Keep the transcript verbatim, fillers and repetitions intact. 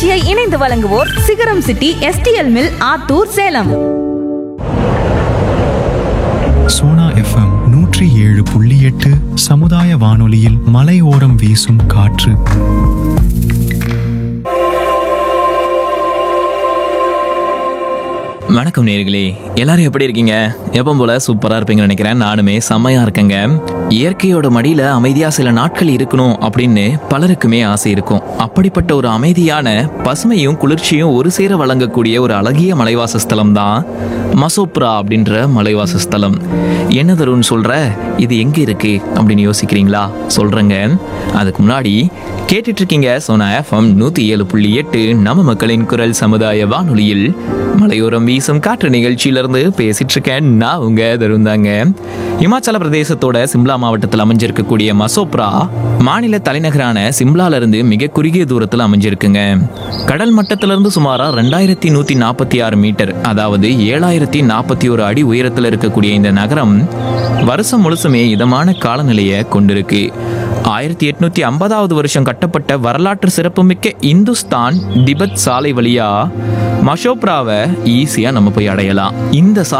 நிகழ்ச்சியை இணைந்து வழங்குவோர் சிகரம் city STL mill Attur Salem. Sona FM நூற்றி ஏழு புள்ளி எட்டு சமுதாய வானொலியில் மலையோரம் வீசும் காற்று. வணக்கம் நேயர்களே, எல்லாரும் எப்படி இருக்கீங்க? எப்பவும் போல சூப்பரா இருப்பீங்கன்னு நினைக்கிறேன். நானுமே செம்மையா இருக்கேங்க. இயற்கையோட மடியில அமைதியா சில நாட்கள் இருக்கணும் அப்படின்னு பலருக்குமே ஆசை இருக்கும். அப்படிப்பட்ட ஒரு அமைதியான பசுமையும் குளிர்ச்சியும் ஒரு சேர வழங்கக்கூடிய ஒரு அழகிய மலைவாச ஸ்தலம் தான் மசோப்ரா அப்படின்ற மலைவாச ஸ்தலம். என்ன தருண் சொல்ற, இது எங்க இருக்கு அப்படின்னு யோசிக்கிறீங்களா? சொல்றேங்க. அதுக்கு முன்னாடி கேட்டுட்டு இருக்கீங்க சோனா எஃப்எம் நூத்தி ஏழு புள்ளி எட்டு நம்ம மக்களின் குரல் சமுதாய வானொலியில் மலையோரம் வீசும் காற்று நிகழ்ச்சியிலிருந்து பேசிட்டு இருக்கேன். நான் உங்க தருந்தாங்க. இமாச்சல பிரதேசத்தோட சிம்லா மாவட்டத்தில் அமைஞ்சிருக்கக்கூடிய மசோப்ரா மாநில தலைநகரான சிம்லால இருந்து மிக குறுகிய தூரத்தில் அமைஞ்சிருக்குங்க. கடல் மட்டத்திலிருந்து சுமாரா ரெண்டாயிரத்தி நூத்தி நாற்பத்தி ஆறு மீட்டர், அதாவது ஏழாயிரத்தி நாற்பத்தி ஒரு அடி உயரத்தில் இருக்கக்கூடிய இந்த நகரம் வருஷம் முழுசுமே இதமான காலநிலையை கொண்டிருக்கு. ஆயிரத்தி எட்நூத்தி ஐம்பதாவது வருஷம் கட்டப்பட்ட வரலாற்று சிறப்புமிக்க இந்துஸ்தான் திபெத் சாலை வழியா மசோப்ராவை ஈஸியா நம்ம போய் அடையலாம். இந்த